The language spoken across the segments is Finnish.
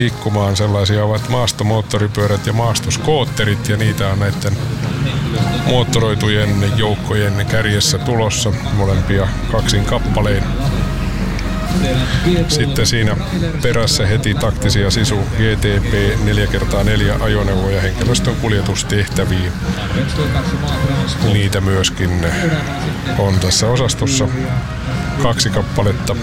liikkumaan. Sellaisia ovat maastomoottoripyörät ja maastoskootterit, ja niitä on näiden moottoroitujen joukkojen kärjessä tulossa, molempia kaksin kappalein. Sitten siinä perässä heti taktisia Sisu GTP 4x4 ajoneuvoja henkilöstön kuljetustehtäviin. Niitä myöskin on tässä osastossa 2 kappaletta.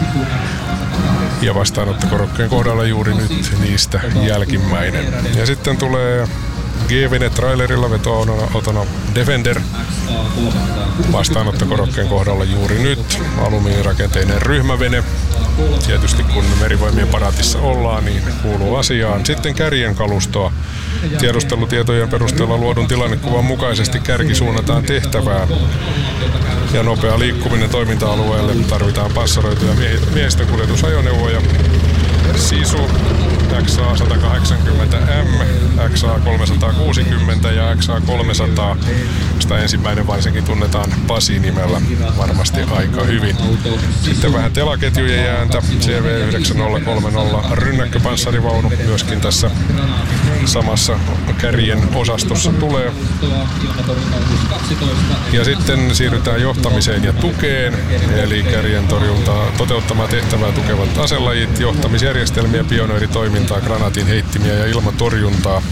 Ja vastaanottokorokkeen kohdalla juuri nyt niistä jälkimmäinen. Ja sitten tulee G-vene trailerilla vetoautona Defender. Vastaanottokorokkeen kohdalla juuri nyt alumiinirakenteinen ryhmävene. Tietysti kun Merivoimien paraatissa ollaan, niin kuuluu asiaan. Sitten kärjen kalustoa. Tiedustelutietojen perusteella luodun tilannekuvan mukaisesti kärki suunnataan tehtävään. Ja nopea liikkuminen toiminta-alueelle tarvitaan panssaroituja miehistön kuljetusajoneuvoja. Sisu XA180M, XA360 ja XA300. Sitä ensimmäinen varsinkin tunnetaan Pasi-nimellä varmasti aika hyvin. Sitten vähän telaketjujen jääntä. CV9030 rynnäkköpanssarivaunu myöskin tässä samassa kärjen osastossa tulee. Ja sitten siirrytään johtamiseen ja tukeen, eli kärjen torjuntaa toteuttamaan tehtävää tukevat aselajit, johtamisjärjestelmiä, pioneeritoimintaa, granaatin heittimiä ja ilmatorjuntaa.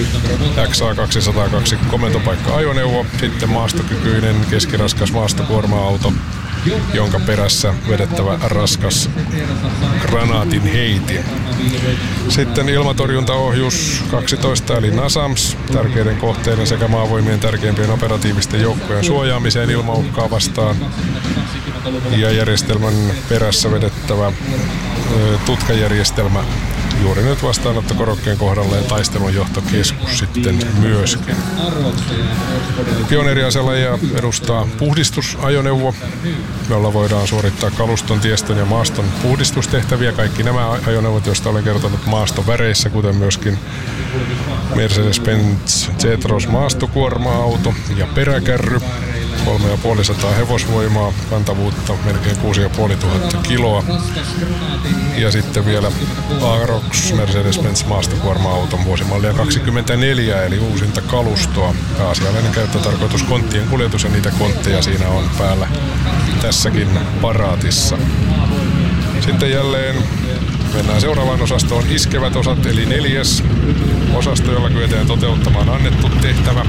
XA202 komentopaikka-ajoneuvo, sitten maastokykyinen keskiraskas maastokuorma-auto, jonka perässä vedettävä raskas granaatin heitin. Sitten ilmatorjuntaohjus 12 eli NASAMS, tärkeiden kohteiden sekä maavoimien tärkeimpien operatiivisten joukkojen suojaamiseen ilmauhkaa vastaan. Ja järjestelmän perässä vedettävä tutkajärjestelmä juuri nyt vastaanottokorokkeen kohdalleen taistelunjohtokeskus sitten myöskin. Pioneeriaselajia edustaa puhdistusajoneuvo, jolla voidaan suorittaa kaluston, tiestön ja maaston puhdistustehtäviä. Kaikki nämä ajoneuvot, joista olen kertonut maastoväreissä, kuten myöskin Mercedes-Benz Zetros maastokuorma-auto ja peräkärry. 3500 hevosvoimaa, kantavuutta melkein 6500 kiloa. Ja sitten vielä Arox Mercedes-Benz maastokuorma-auton vuosimallia 24, eli uusinta kalustoa. Pääasiallinen käyttötarkoitus konttien kuljetus, ja niitä kontteja siinä on päällä tässäkin paraatissa. Sitten jälleen mennään seuraavaan osastoon, iskevät osat, eli 4. osasto, jolla kyetään toteuttamaan annettu tehtävä.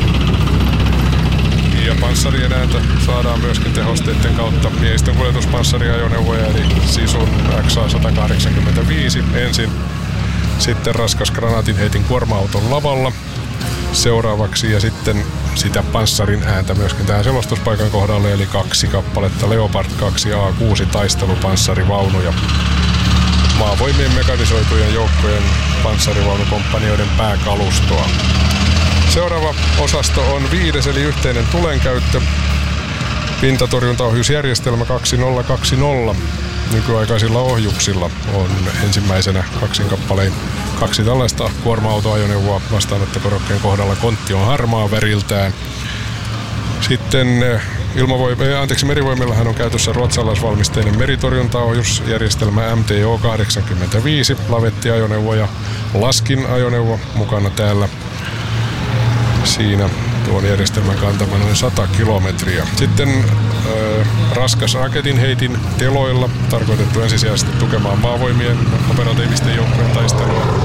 Ja panssarien ääntä saadaan myöskin tehosteiden kautta miehistön kuljetuspanssariajoneuvoja, eli Sisun XA185 ensin, sitten raskas granaatinheitin kuorma-auton lavalla seuraavaksi, ja sitten sitä panssarin ääntä myöskin tähän selostuspaikan kohdalle, eli 2 kappaletta Leopard 2 A6 taistelupanssarivaunuja. Maavoimien mekanisoitujen joukkojen panssarivaunukomppanioiden pääkalustoa. Seuraava osasto on 5. eli yhteinen tulenkäyttö. Pintatorjuntaohjusjärjestelmä 2020. Nykyaikaisilla ohjuksilla on ensimmäisenä kaksin kappalein 2 tällaista kuorma-autoajoneuvoa vastaanottokorokkeen kohdalla. Kontti on harmaa väriltään. Sitten Merivoimillahan on käytössä ruotsalaisvalmisteinen meritorjuntaohjusjärjestelmä MTO-85, lavettiajoneuvo ja laskin-ajoneuvo mukana täällä. Siinä tuon järjestelmän kantama noin 100 kilometriä. Sitten raskas raketinheitin teloilla, tarkoitettu ensisijaisesti tukemaan maavoimien operatiivisten joukkojen taistelua.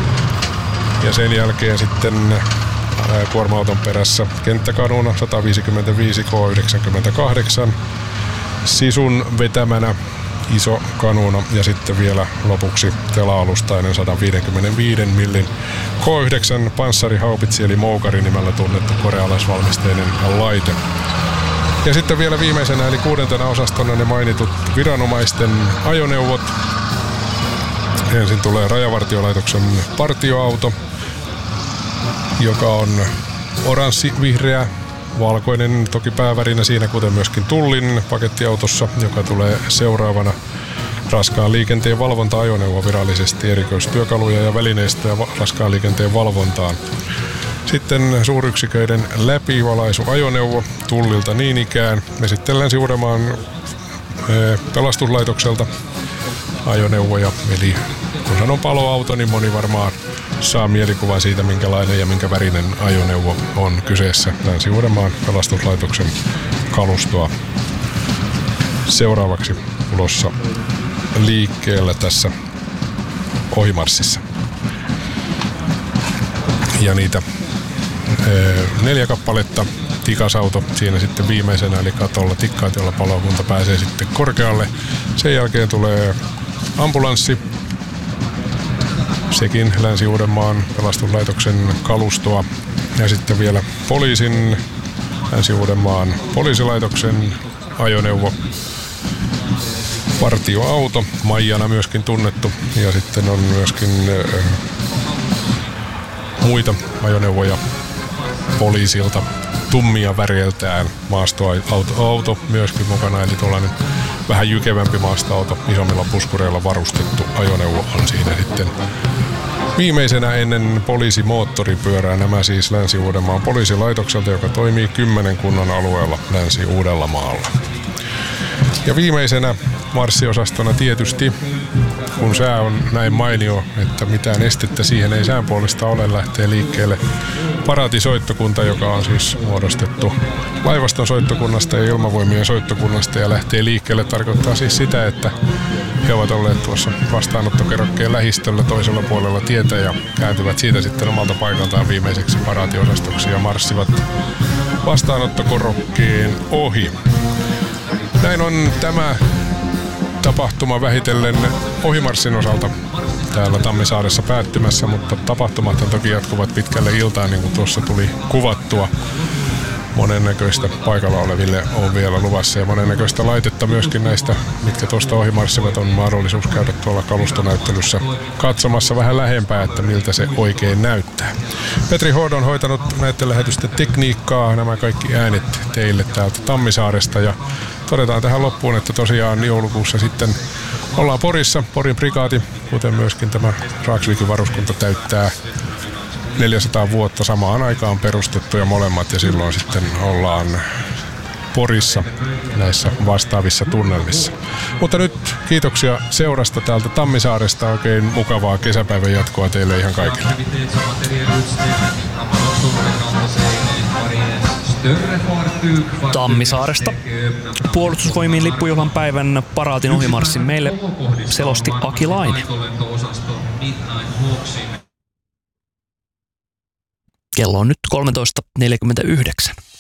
Ja sen jälkeen sitten kuorma-auton perässä kenttäkanuna 155 K98, Sisun vetämänä iso kanuna, ja sitten vielä lopuksi tela-alustainen 155 millin K9 panssarihaupitsi eli Moukari nimellä tunnettu korealaisvalmisteinen laite. Ja sitten vielä viimeisenä eli 6. osastona ne mainitut viranomaisten ajoneuvot. Ensin tulee Rajavartiolaitoksen partioauto, joka on oranssi-vihreä, valkoinen toki päävärinä siinä, kuten myöskin Tullin pakettiautossa, joka tulee seuraavana. Raskaan liikenteen valvonta-ajoneuvo virallisesti, erikoistyökaluja ja välineistöä raskaan liikenteen valvontaan. Sitten suuryksiköiden läpivalaisuajoneuvo Tullilta niin ikään. Esitellään Sivuremaan pelastuslaitokselta ajoneuvoja. Eli kun sanon paloauto, niin moni varmaan saa mielikuvan siitä, minkälainen ja minkä värinen ajoneuvo on kyseessä. Länsi-Uudenmaan pelastuslaitoksen kalustoa seuraavaksi ulossa liikkeellä tässä ohimarssissa. Ja niitä 4 kappaletta, tikasauto siinä sitten viimeisenä, eli katolla tikkaat, jolla palokunta pääsee sitten korkealle. Sen jälkeen tulee ambulanssi, sekin Länsi-Uudenmaan pelastuslaitoksen kalustoa. Ja sitten vielä poliisin, Länsi-Uudenmaan poliisilaitoksen ajoneuvo, partioauto, Maijana myöskin tunnettu. Ja sitten on myöskin muita ajoneuvoja poliisilta, tummia väreiltään, maastoauto myöskin mukana, eli tuollainen vähän jykevämpi maastoauto, isommilla puskureilla varustettu ajoneuvo on siinä sitten viimeisenä ennen poliisimoottoripyörää. Nämä siis Länsi-Uudenmaan poliisilaitokselta, joka toimii 10 kunnan alueella Länsi-Uudellamaalla. Ja viimeisenä marssiosastona tietysti, kun sää on näin mainio, että mitään estettä siihen ei sään puolesta ole, lähtee liikkeelle paraatisoittokunta, joka on siis muodostettu laivaston soittokunnasta ja ilmavoimien soittokunnasta ja lähtee liikkeelle. Tarkoittaa siis sitä, että he ovat olleet tuossa vastaanottokerrokkeen lähistöllä toisella puolella tietä ja kääntyvät siitä sitten omalta paikaltaan viimeiseksi paraatiosastoksi ja marssivat vastaanottokorokkeen ohi. Näin on tämä tapahtuma vähitellen ohimarssin osalta täällä Tammisaaressa päättymässä, mutta tapahtumat toki jatkuvat pitkälle iltaan, niin kuin tuossa tuli kuvattua. Monennäköistä paikalla oleville on vielä luvassa ja monennäköistä laitetta myöskin näistä, mitkä tuosta ohimarssivat, on mahdollisuus käydä tuolla kalustonäyttelyssä katsomassa vähän lähempää, että miltä se oikein näyttää. Petri Hood on hoitanut näiden lähetysten tekniikkaa, nämä kaikki äänet teille täältä Tammisaaresta ja todetaan tähän loppuun, että tosiaan joulukuussa sitten ollaan Porissa, Porin prikaati, kuten myöskin tämä Raaksviikin varuskunta täyttää 400 vuotta samaan aikaan perustettu ja molemmat ja silloin sitten ollaan Porissa näissä vastaavissa tunnelmissa. Mutta nyt kiitoksia seurasta täältä Tammisaaresta. Oikein mukavaa kesäpäivän jatkoa teille ihan kaikille. Tammisaaresta Puolustusvoimien lippujuhlan päivän paraatin ohimarssin meille selosti Aki Laine. Kello on nyt 13.49.